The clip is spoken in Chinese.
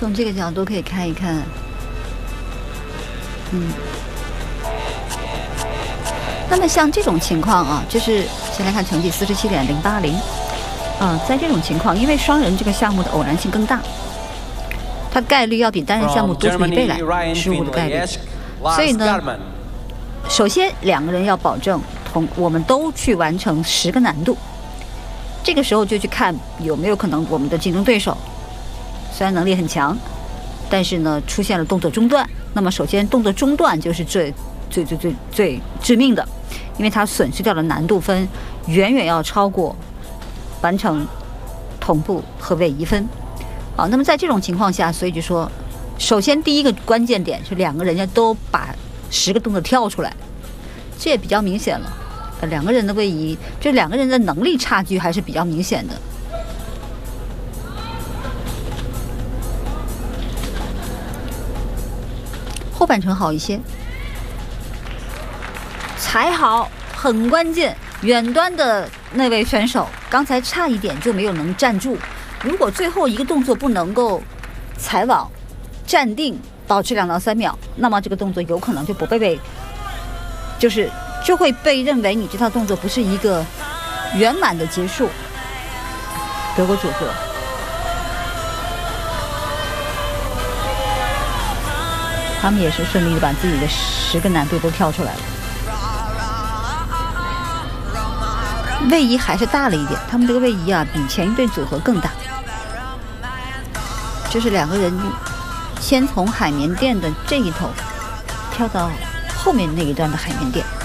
从这个角度可以看一看。那么像这种情况啊，就是先来看成绩47.080。在这种情况，因为双人这个项目的偶然性更大，它概率要比单人项目多出1倍来，失误的概率。所以呢，首先2个人要保证我们都去完成10个难度。这个时候就去看有没有可能我们的竞争对手虽然能力很强，但是呢出现了动作中断。那么首先动作中断就是最致命的，因为它损失掉的难度分远远要超过完成同步和位移分。那么在这种情况下，所以就说首先第一个关键点是2个人家都把10个动作跳出来，这也比较明显了。2个人的位移，这2个人的能力差距还是比较明显的。后半程好一些，踩好很关键。远端的那位选手刚才差一点就没有能站住，如果最后一个动作不能够踩网站定，保持2到3秒，那么这个动作有可能就不被就会被认为你这套动作不是一个圆满的结束。德国组合他们也是顺利的把自己的10个难度都跳出来了。位移还是大了一点，他们这个位移啊比前一对组合更大。就是2个人先从海绵垫的这一头跳到后面那一段的海绵垫。